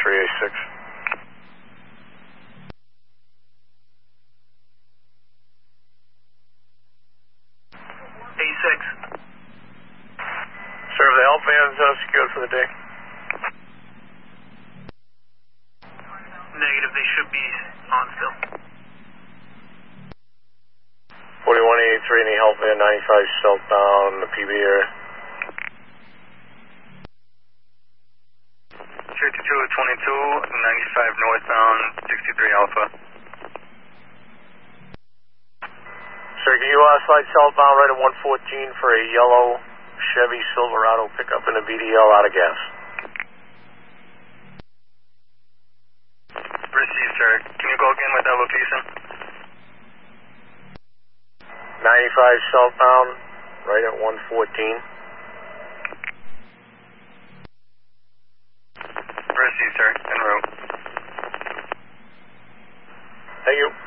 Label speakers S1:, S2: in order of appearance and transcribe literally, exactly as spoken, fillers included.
S1: three A six.
S2: A six.
S1: Sir, the help van's uh, secured for the day.
S2: Negative, they should be on still.
S1: forty-one eighty-three in the help van, ninety-five southbound, the P B area.
S3: fifty-two twenty-two, ninety-five northbound, sixty-three Alpha.
S1: Sir, can you uh, slide southbound right at one fourteen for a yellow Chevy Silverado pickup in a V D L out of gas?
S3: Received, sir. Can you go again with that location?
S1: ninety-five southbound, right at one fourteen.
S3: Received, sir. En route.
S1: Thank you.